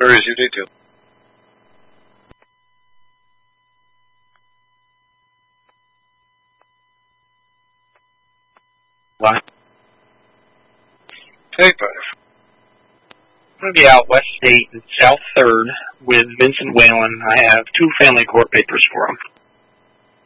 Where is your detail? What? Take 5. I'm going to be out West State and South 3rd with Vincent Whalen. I have 2 family court papers for him.